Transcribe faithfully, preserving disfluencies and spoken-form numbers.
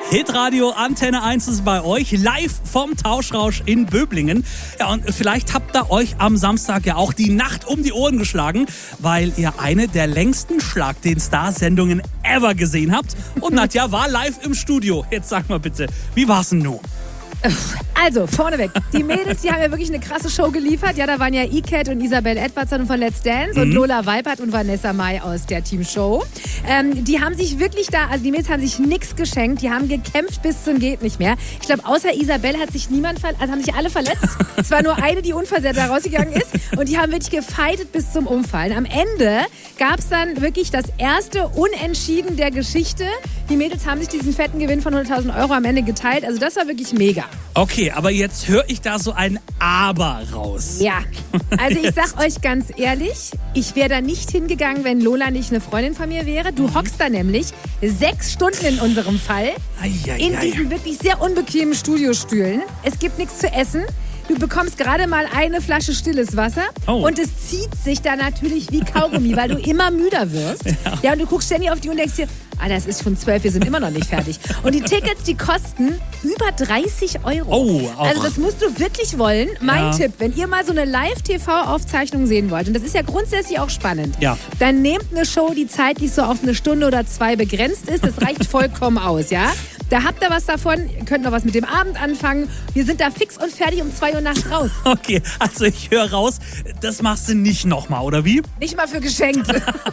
Hitradio Antenne eins ist bei euch, live vom Tauschrausch in Böblingen. Ja, und vielleicht habt ihr euch am Samstag ja auch die Nacht um die Ohren geschlagen, weil ihr eine der längsten Schlag den Star-Sendungen ever gesehen habt. Und Nadja war live im Studio. Jetzt sag mal bitte, wie war's denn nun? Also, vorneweg, die Mädels, die haben ja wirklich eine krasse Show geliefert. Ja, da waren ja E-Cat und Isabel Edwardson von Let's Dance mhm. und Lola Weipert und Vanessa Mai aus der Team Show. Ähm, die haben sich wirklich da, also die Mädels haben sich nichts geschenkt. Die haben gekämpft bis zum geht nicht mehr. Ich glaube, außer Isabel hat sich niemand verletzt, also haben sich alle verletzt. Es war nur eine, die unversehrt da rausgegangen ist. Und die haben wirklich gefightet bis zum Umfallen. Am Ende gab es dann wirklich das erste Unentschieden der Geschichte. Die Mädels haben sich diesen fetten Gewinn von hunderttausend Euro am Ende geteilt. Also das war wirklich mega. Okay, aber jetzt höre ich da so ein Aber raus. Ja, also ich sag euch ganz ehrlich, ich wäre da nicht hingegangen, wenn Lola nicht eine Freundin von mir wäre. Du hockst da nämlich sechs Stunden in unserem Fall Ei, ei, in ei. diesen wirklich sehr unbequemen Studiostühlen. Es gibt nichts zu essen. Du bekommst gerade mal eine Flasche stilles Wasser oh. und es zieht sich da natürlich wie Kaugummi, weil du immer müder wirst. Ja. ja, und du guckst ständig auf die Uhr und denkst dir, ah, das ist schon zwölf, wir sind immer noch nicht fertig. Und die Tickets, die kosten über dreißig Euro. Oh, auch. Also das musst du wirklich wollen. Mein ja. Tipp, wenn ihr mal so eine Live-T V-Aufzeichnung sehen wollt, und das ist ja grundsätzlich auch spannend, ja. dann nehmt eine Show, die zeitlich so auf eine Stunde oder zwei begrenzt ist. Das reicht vollkommen aus, ja? Da habt ihr was davon, ihr könnt noch was mit dem Abend anfangen. Wir sind da fix und fertig um zwei Uhr nachts raus. Okay, also ich höre raus, das machst du nicht nochmal, oder wie? Nicht mal für geschenkt.